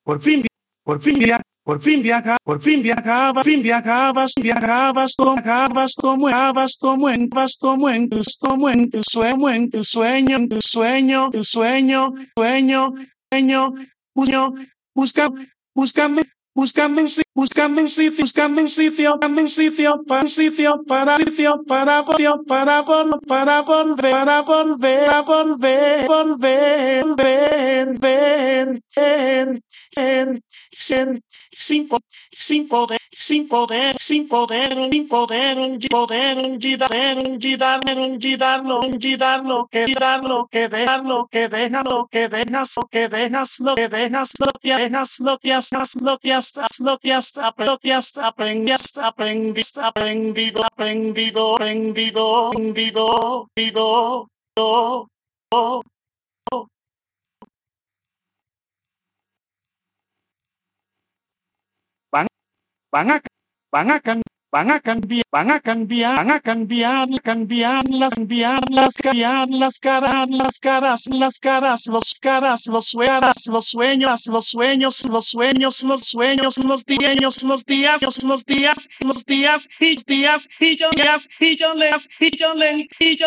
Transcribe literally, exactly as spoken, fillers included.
por fin, por fin viaja, por fin viaja, por fin viajabas, fin viajabas, viajabas, viajabas como viajabas como en vas como en tu como en tu sueño, en tu sueño, en tu sueño, tu sueño, sueño, sueño, sueño, busca, buscando, buscando un sitio, buscando un sitio, buscando un sitio, buscando un sitio, para un sitio, para sitio, para volver, para volver, para volver, para volver, a volver, volver, volver, ver, ver, ser, ser, sin poder, sin poder, sin poder, sin poder, sin poder, poder, olvidar, olvidar, olvidar, olvidar lo que dar, lo que dejar, lo que dejas, lo que dejas, lo que dejas, lo que dejas, lo que dejas, lo que has, lo que has, lo que has, lo que has aprendido, aprendido, aprendido, aprendido, aprendido, aprendido, aprendido, van, van a, van a cambiar. Van a cambiar, van a cambiar, van a cambiar, cambiar las, cambiar las, cambiar las caras, las caras, las caras, los caras, los sueños, los sueños, los sueños, los sueños, los sueños, los días, los días, los días, los días, y días, y yo días, y yo leas, y yo le, y yo